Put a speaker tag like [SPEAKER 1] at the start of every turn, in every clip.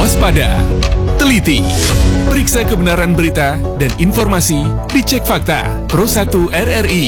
[SPEAKER 1] waspada, teliti, periksa kebenaran berita dan informasi di Cek Fakta Pro 1 RRI.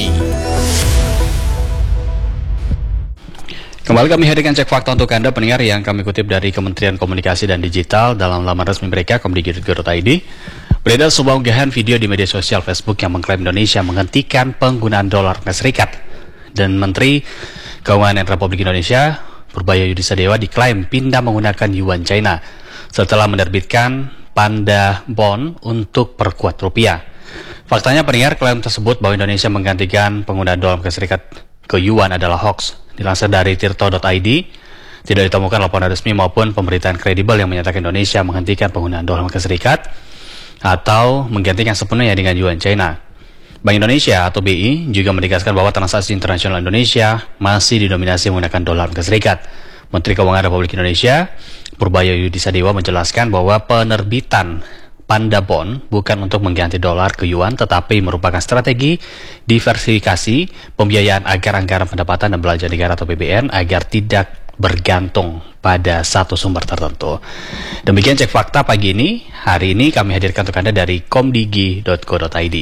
[SPEAKER 2] Kembali kami hadirkan Cek Fakta untuk Anda pendengar yang kami kutip dari Kementerian Komunikasi dan Digital dalam laman resmi mereka komdigi.go.id. Beredar sebuah unggahan video di media sosial Facebook yang mengklaim Indonesia menghentikan penggunaan dolar Amerika Serikat, dan Menteri Keuangan Republik Indonesia Purbaya Yudisadewa diklaim pindah menggunakan yuan China setelah menerbitkan Panda Bond untuk perkuat rupiah. Faktanya pendengar, klaim tersebut bahwa Indonesia menggantikan penggunaan dolar Amerika Serikat ke yuan adalah hoax. Dilansir dari tirto.id, tidak ditemukan laporan resmi maupun pemberitaan kredibel yang menyatakan Indonesia menghentikan penggunaan dolar Amerika Serikat atau menggantikan sepenuhnya dengan yuan China. Bank Indonesia atau BI juga menegaskan bahwa transaksi internasional Indonesia masih didominasi menggunakan dolar Amerika Serikat. Menteri Keuangan Republik Indonesia Purbaya Yudisadewa menjelaskan bahwa penerbitan Panda Bond bukan untuk mengganti dolar ke yuan, tetapi merupakan strategi diversifikasi pembiayaan agar anggaran pendapatan dan belanja negara atau PBN agar tidak bergantung pada satu sumber tertentu. Demikian Cek Fakta pagi ini. Hari ini kami hadirkan untuk Anda dari komdigi.go.id.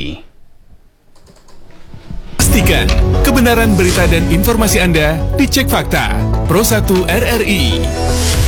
[SPEAKER 1] Pastikan kebenaran berita dan informasi Anda di Cek Fakta Pro 1 RRI.